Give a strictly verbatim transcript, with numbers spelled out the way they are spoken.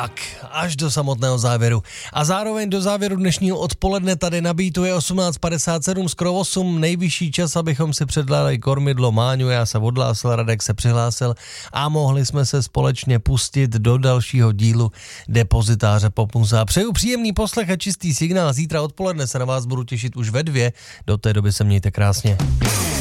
Tak, až do samotného závěru. A zároveň do závěru dnešního odpoledne tady na Beatu je osmnáct padesát sedm, skoro osm, nejvyšší čas, abychom si předlali kormidlo Máňu, já se odhlásil, Radek se přihlásil a mohli jsme se společně pustit do dalšího dílu Depozitáře Popmusa. Přeju příjemný poslech a čistý signál, zítra odpoledne se na vás budu těšit už ve dvě, do té doby se mějte krásně.